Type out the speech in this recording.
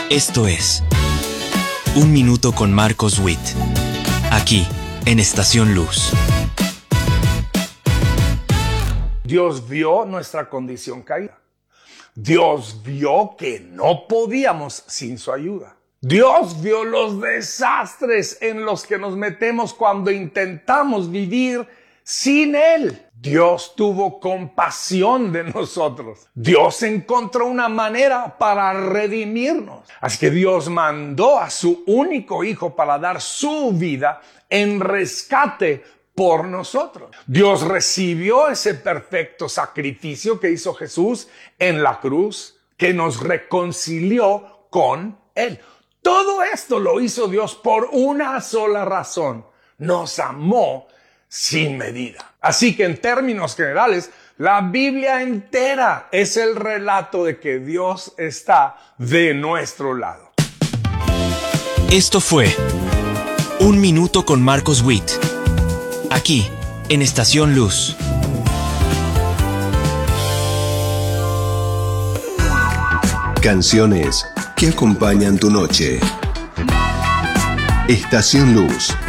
Esto es Un Minuto con Marcos Witt, aquí en Estación Luz. Dios vio nuestra condición caída. Dios vio que no podíamos sin su ayuda. Dios vio los desastres en los que nos metemos cuando intentamos vivir sin Él. Dios tuvo compasión de nosotros. Dios encontró una manera para redimirnos. Así que Dios mandó a su único Hijo para dar su vida en rescate por nosotros. Dios recibió ese perfecto sacrificio que hizo Jesús en la cruz, que nos reconcilió con Él. Todo esto lo hizo Dios por una sola razón: nos amó sin medida. Así que en términos generales, la Biblia entera es el relato de que Dios está de nuestro lado. Esto fue Un Minuto con Marcos Witt, aquí en Estación Luz. Canciones que acompañan tu noche. Estación Luz.